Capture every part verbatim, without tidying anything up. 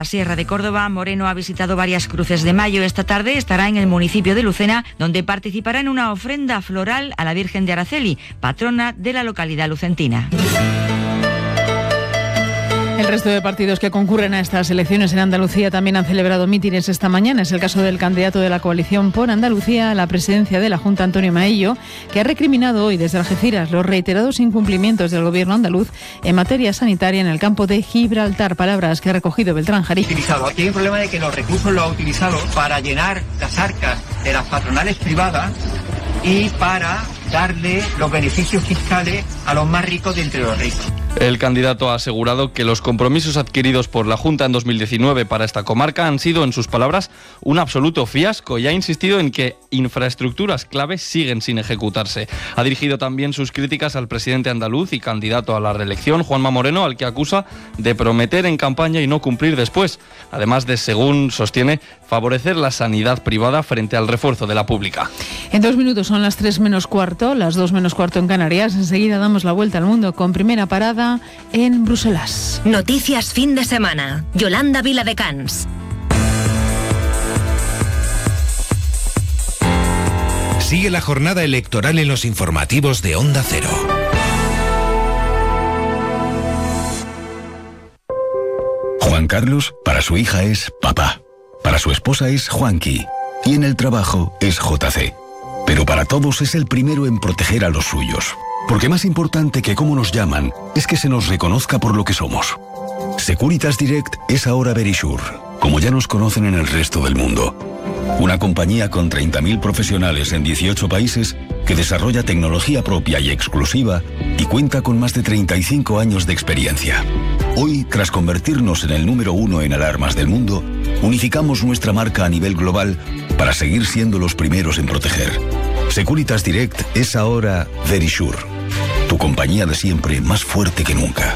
La Sierra de Córdoba, Moreno ha visitado varias cruces de mayo. Esta tarde estará en el municipio de Lucena, donde participará en una ofrenda floral a la Virgen de Araceli, patrona de la localidad lucentina. El resto de partidos que concurren a estas elecciones en Andalucía también han celebrado mítines esta mañana. Es el caso del candidato de la coalición por Andalucía a la presidencia de la Junta, Antonio Maillo, que ha recriminado hoy desde Algeciras los reiterados incumplimientos del gobierno andaluz en materia sanitaria en el campo de Gibraltar. Palabras que ha recogido Beltrán Jarí. Aquí hay un problema de que los recursos los ha utilizado para llenar las arcas de las patronales privadas y para darle los beneficios fiscales a los más ricos de entre los ricos. El candidato ha asegurado que los compromisos adquiridos por la Junta en dos mil diecinueve para esta comarca han sido, en sus palabras, un absoluto fiasco y ha insistido en que infraestructuras claves siguen sin ejecutarse. Ha dirigido también sus críticas al presidente andaluz y candidato a la reelección, Juanma Moreno, al que acusa de prometer en campaña y no cumplir después, además de, según sostiene, favorecer la sanidad privada frente al refuerzo de la pública. En dos minutos son las tres menos cuarto, las dos menos cuarto en Canarias. Enseguida damos la vuelta al mundo con primera parada en Bruselas. Noticias fin de semana. Yolanda Viladecans. Sigue la jornada electoral en los informativos de Onda Cero. Juan Carlos, para su hija es papá. Para su esposa es Juanqui. Y en el trabajo es J C. Pero para todos es el primero en proteger a los suyos. Porque más importante que cómo nos llaman es que se nos reconozca por lo que somos. Securitas Direct es ahora Verisure, como ya nos conocen en el resto del mundo. Una compañía con treinta mil profesionales en dieciocho países que desarrolla tecnología propia y exclusiva y cuenta con más de treinta y cinco años de experiencia. Hoy, tras convertirnos en el número uno en alarmas del mundo, unificamos nuestra marca a nivel global para seguir siendo los primeros en proteger. Securitas Direct es ahora Verisure, tu compañía de siempre más fuerte que nunca.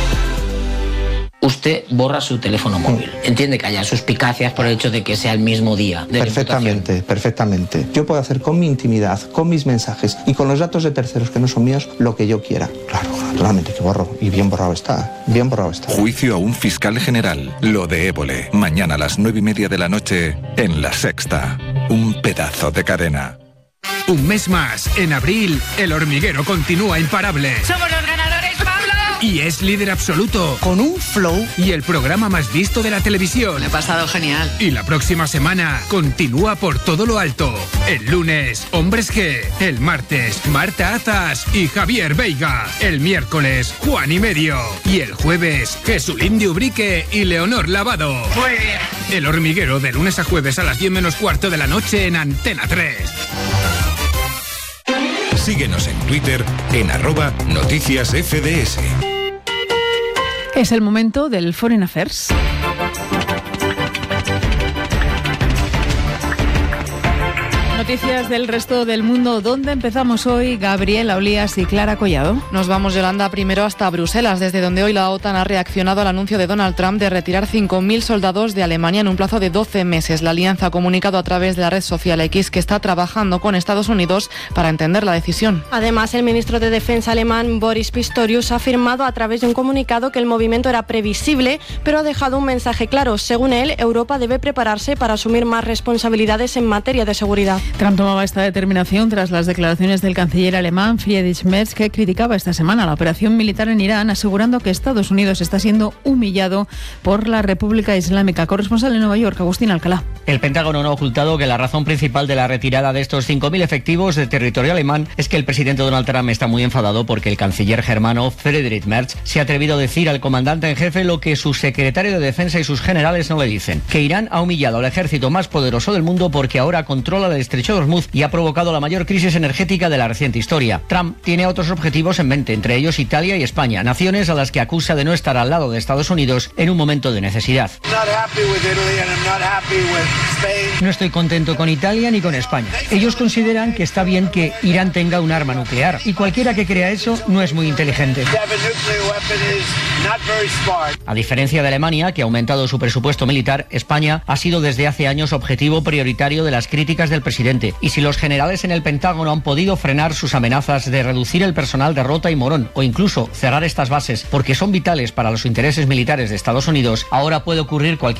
Usted borra su teléfono móvil. Entiende que haya suspicacias por el hecho de que sea el mismo día de Perfectamente, perfectamente. Yo puedo hacer con mi intimidad, con mis mensajes y con los datos de terceros que no son míos lo que yo quiera. Claro, naturalmente que borro. Y bien borrado está, bien borrado está. Juicio a un fiscal general, lo de Évole. Mañana a las nueve y media de la noche en La Sexta. Un pedazo de cadena. Un mes más, en abril, El Hormiguero continúa imparable. ¡Somos los ganadores, Pablo! Y es líder absoluto. Con un flow. Y el programa más visto de la televisión. Me he pasado genial. Y la próxima semana continúa por todo lo alto. El lunes, Hombres G. El martes, Marta Azas y Javier Veiga. El miércoles, Juan y Medio. Y el jueves, Jesulín de Ubrique y Leonor Lavado. Muy bien. El Hormiguero, de lunes a jueves a las diez menos cuarto de la noche en Antena tres. Síguenos en Twitter en arroba noticias F D S. Es el momento del Foreign Affairs. Noticias del resto del mundo. ¿Dónde empezamos hoy? Gabriela Olías y Clara Collado. Nos vamos, Yolanda, primero hasta Bruselas, desde donde hoy la OTAN ha reaccionado al anuncio de Donald Trump de retirar cinco mil soldados de Alemania en un plazo de doce meses. La alianza ha comunicado a través de la red social X que está trabajando con Estados Unidos para entender la decisión. Además, el ministro de Defensa alemán Boris Pistorius ha afirmado a través de un comunicado que el movimiento era previsible, pero ha dejado un mensaje claro. Según él, Europa debe prepararse para asumir más responsabilidades en materia de seguridad. Trump tomaba esta determinación tras las declaraciones del canciller alemán Friedrich Merz, que criticaba esta semana la operación militar en Irán, asegurando que Estados Unidos está siendo humillado por la República Islámica. Corresponsal en Nueva York, Agustín Alcalá. El Pentágono no ha ocultado que la razón principal de la retirada de estos cinco mil efectivos de territorio alemán es que el presidente Donald Trump está muy enfadado porque el canciller germano Friedrich Merz se ha atrevido a decir al comandante en jefe lo que su secretario de Defensa y sus generales no le dicen, que Irán ha humillado al ejército más poderoso del mundo porque ahora controla el estrecho de Hormuz y ha provocado la mayor crisis energética de la reciente historia. Trump tiene otros objetivos en mente, entre ellos Italia y España, naciones a las que acusa de no estar al lado de Estados Unidos en un momento de necesidad. No estoy contento con Italia ni con España. Ellos consideran que está bien que Irán tenga un arma nuclear y cualquiera que crea eso no es muy inteligente. A diferencia de Alemania, que ha aumentado su presupuesto militar, España ha sido desde hace años objetivo prioritario de las críticas del presidente. Y si los generales en el Pentágono han podido frenar sus amenazas de reducir el personal de Rota y Morón o incluso cerrar estas bases porque son vitales para los intereses militares de Estados Unidos, ahora puede ocurrir cualquier